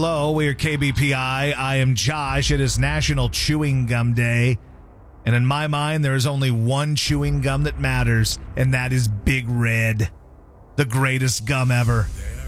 Hello, we are KBPI. I am Josh. It is National Chewing Gum Day. And in my mind, there is only one chewing gum that matters, and that is Big Red, the greatest gum ever.